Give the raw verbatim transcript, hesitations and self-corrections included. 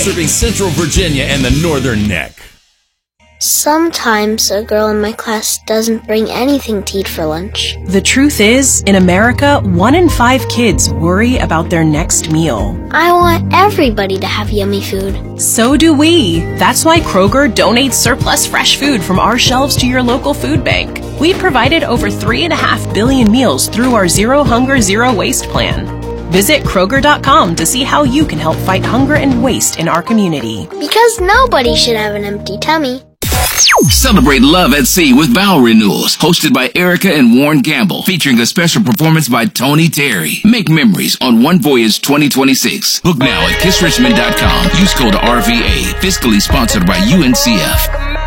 serving Central Virginia and the Northern Neck. Sometimes a girl in my class doesn't bring anything to eat for lunch. The truth is, in America, one in five kids worry about their next meal. I want everybody to have yummy food. So do we. That's why Kroger donates surplus fresh food from our shelves to your local food bank. We've provided over three and a half billion meals through our Zero Hunger, Zero Waste plan. Visit Kroger dot com to see how you can help fight hunger and waste in our community. Because nobody should have an empty tummy. Celebrate love at sea with Vow Renewals, hosted by Erica and Warren Gamble, featuring a special performance by Tony Terry. Make memories on One Voyage twenty twenty-six. Book now at kiss richmond dot com. Use code R V A. Fiscally sponsored by U N C F.